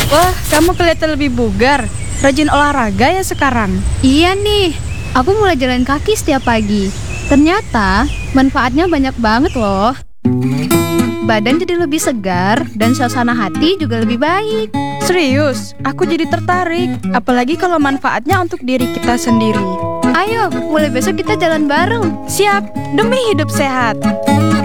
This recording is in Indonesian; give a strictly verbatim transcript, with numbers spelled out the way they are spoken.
Wah, kamu kelihatan lebih bugar. Rajin olahraga ya sekarang. Iya nih, aku mulai jalan kaki setiap pagi. Ternyata manfaatnya banyak banget loh. Badan jadi lebih segar dan suasana hati juga lebih baik. Serius, aku jadi tertarik. Apalagi kalau manfaatnya untuk diri kita sendiri. Ayo, mulai besok kita jalan bareng. Siap, demi hidup sehat.